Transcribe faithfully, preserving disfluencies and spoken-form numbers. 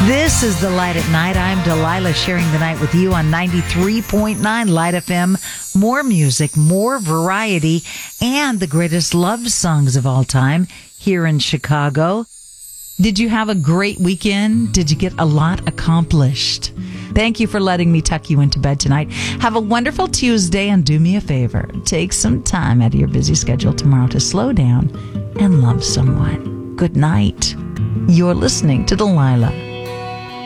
This is The Light at Night. I'm Delilah, sharing the night with you on ninety-three point nine Light F M. More music, more variety, and the greatest love songs of all time here in Chicago. Did you have a great weekend? Did you get a lot accomplished? Thank you for letting me tuck you into bed tonight. Have a wonderful Tuesday, and do me a favor. Take some time out of your busy schedule tomorrow to slow down and love someone. Good night. You're listening to Delilah.